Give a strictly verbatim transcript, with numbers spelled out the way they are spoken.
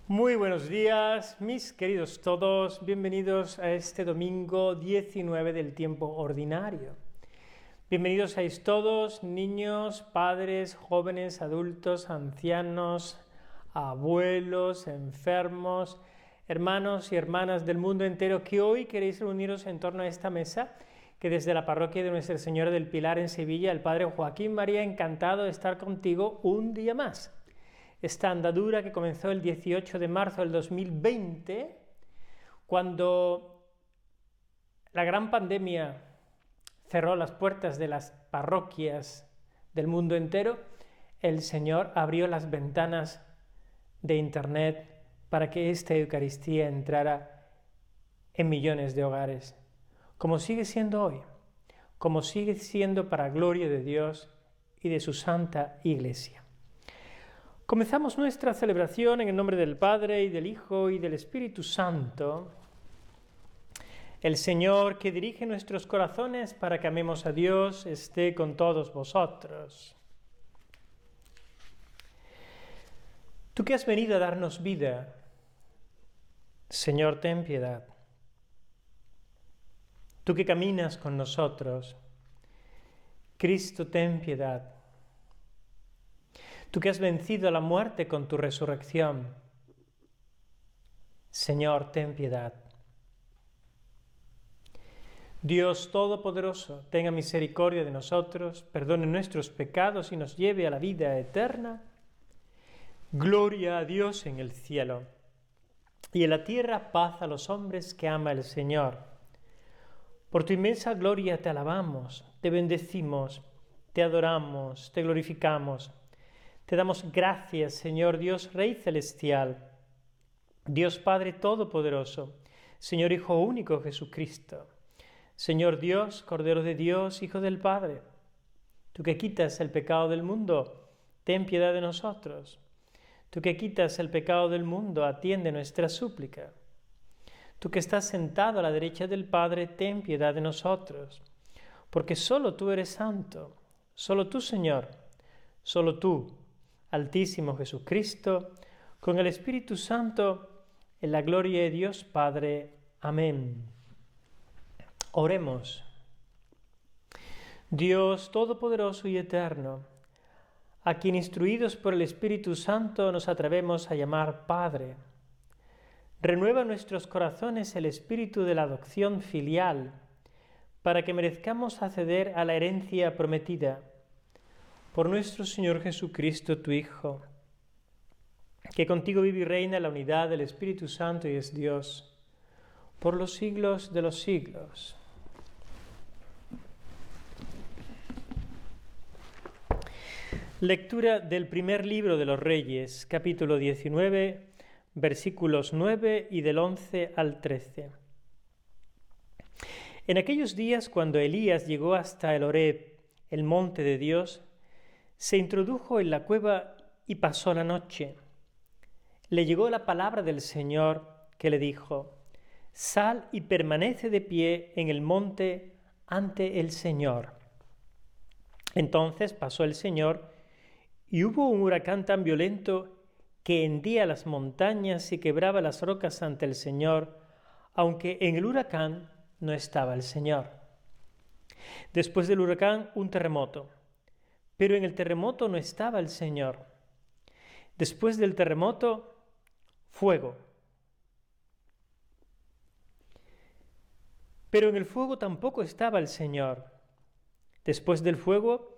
Muy buenos días, mis queridos todos, bienvenidos a este domingo diecinueve del tiempo ordinario. Bienvenidos seáis todos, niños, padres, jóvenes, adultos, ancianos, abuelos, enfermos, hermanos y hermanas del mundo entero que hoy queréis reuniros en torno a esta mesa que desde la parroquia de Nuestra Señora del Pilar en Sevilla, el Padre Joaquín María, encantado de estar contigo un día más. Esta andadura que comenzó el dieciocho de marzo del dos mil veinte, cuando la gran pandemia cerró las puertas de las parroquias del mundo entero, el Señor abrió las ventanas de Internet para que esta Eucaristía entrara en millones de hogares, como sigue siendo hoy, como sigue siendo para gloria de Dios y de su Santa Iglesia. Comenzamos nuestra celebración en el nombre del Padre, y del Hijo, y del Espíritu Santo. El Señor, que dirige nuestros corazones para que amemos a Dios, esté con todos vosotros. Tú que has venido a darnos vida, Señor, ten piedad. Tú que caminas con nosotros, Cristo, ten piedad. Tú que has vencido a la muerte con tu resurrección, Señor, ten piedad. Dios Todopoderoso, tenga misericordia de nosotros, perdone nuestros pecados y nos lleve a la vida eterna. Gloria a Dios en el cielo, y en la tierra paz a los hombres que ama el Señor. Por tu inmensa gloria te alabamos, te bendecimos, te adoramos, te glorificamos. Te damos gracias, Señor Dios, Rey Celestial, Dios Padre Todopoderoso, Señor Hijo único Jesucristo, Señor Dios, Cordero de Dios, Hijo del Padre. Tú que quitas el pecado del mundo, ten piedad de nosotros. Tú que quitas el pecado del mundo, atiende nuestra súplica. Tú que estás sentado a la derecha del Padre, ten piedad de nosotros. Porque solo tú eres santo, solo tú, Señor, solo tú, Altísimo Jesucristo, con el Espíritu Santo, en la gloria de Dios Padre. Amén. Oremos. Dios Todopoderoso y Eterno, a quien instruidos por el Espíritu Santo nos atrevemos a llamar Padre, renueva en nuestros corazones el espíritu de la adopción filial, para que merezcamos acceder a la herencia prometida. Por nuestro Señor Jesucristo, tu Hijo, que contigo vive y reina en la unidad del Espíritu Santo y es Dios, por los siglos de los siglos. Lectura del primer libro de los Reyes, capítulo diecinueve, versículos nueve y del once al trece. En aquellos días, cuando Elías llegó hasta el Horeb, el monte de Dios, se introdujo en la cueva y pasó la noche. Le llegó la palabra del Señor que le dijo: Sal y permanece de pie en el monte ante el Señor. Entonces pasó el Señor y hubo un huracán tan violento que hendía las montañas y quebraba las rocas ante el Señor, aunque en el huracán no estaba el Señor. Después del huracán, un terremoto. Pero en el terremoto no estaba el Señor. Después del terremoto, fuego. Pero en el fuego tampoco estaba el Señor. Después del fuego,